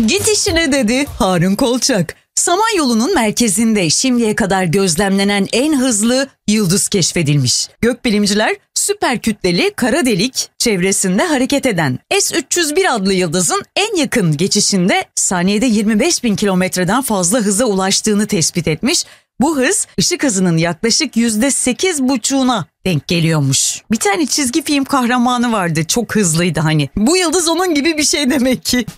Git işine dedi Harun Kolçak. Samanyolu'nun merkezinde şimdiye kadar gözlemlenen en hızlı yıldız keşfedilmiş. Gökbilimciler süper kütleli kara delik çevresinde hareket eden S-301 adlı yıldızın en yakın geçişinde saniyede 25.000 kilometreden fazla hıza ulaştığını tespit etmiş. Bu hız ışık hızının yaklaşık %8,5'una denk geliyormuş. Bir tane çizgi film kahramanı vardı, çok hızlıydı hani. Bu yıldız onun gibi bir şey demek ki.